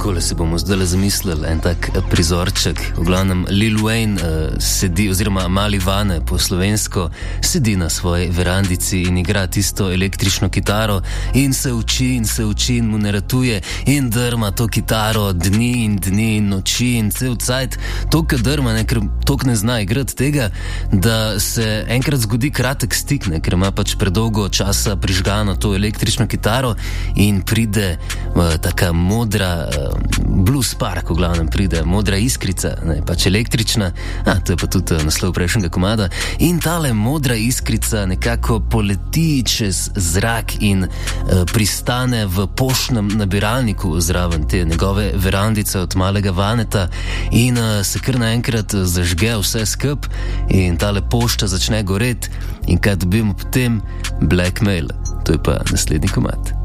takole se bomo zdaj zamislili, en tak prizorček. V glavnem Lil Wayne sedi, oziroma Mali Vane po slovensko, sedi na svoji verandici in igra tisto električno kitaro in se uči in mu ne ratuje in drma to kitaro dni in noči in cel cajt. Toliko drma, ker toliko ne zna igrati tega, da se enkrat zgodi kratek stik, ker ima pač predolgo časa prižgano to električno kitaro in pride taka modra Blue Spark, v glavnem pride modra iskrica, pač električna, to je pa tudi naslov prejšnjega komada, in tale modra iskrica nekako poleti čez zrak in pristane v poštnem nabiralniku zraven te njegove verandice od Malega Vaneta in se kar naenkrat zažge vse skup in tale pošta začne goreti in kaj dobimo potem? Blackmail. To je pa naslednji komad.